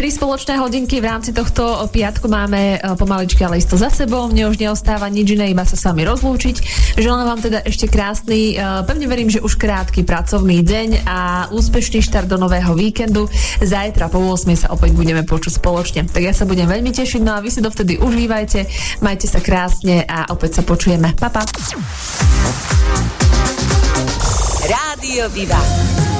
3 spoločné hodinky v rámci tohto piatku máme pomaličky, ale isto za sebou. Mne už neostáva nič iné, iba sa s vami rozlúčiť. Želám vám teda ešte krásny, pevne verím, že už krátky pracovný deň a úspešný štart do nového víkendu. Zajtra po 8 sa opäť budeme počuť spoločne. Tak ja sa budem veľmi tešiť, no a vy si dovtedy užívajte, majte sa krásne a opäť sa počujeme. Pa, pa. Rádio Viva.